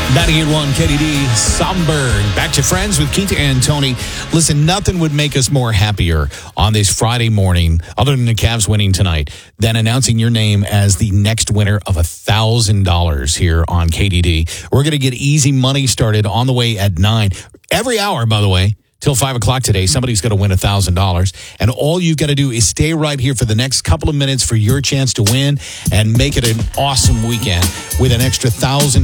98.1 KDD, Somberg. Back to Friends with Keith and Tony. Listen, nothing would make us more happier on this Friday morning, other than the Cavs winning tonight, than announcing your name as the next winner of $1,000 here on KDD. We're going to get easy money started on the way at 9. Every hour, by the way. Till 5 o'clock today, somebody's going to win $1,000. And all you've got to do is stay right here for the next couple of minutes for your chance to win and make it an awesome weekend with an extra $1,000.